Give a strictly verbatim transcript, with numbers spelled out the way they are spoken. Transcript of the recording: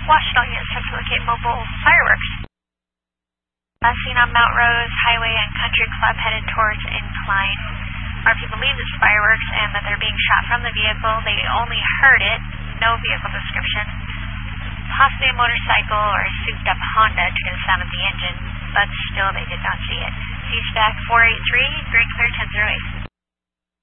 Washita units to locate mobile fireworks. Last seen on Mount Rose Highway and Country Club headed towards Incline. R P believe it's fireworks and that they're being shot from the vehicle. They only heard it, no vehicle description. Possibly a motorcycle or a souped-up Honda due to the sound of the engine, but still they did not see it. C-Stack four eight three, green clear ten oh eight.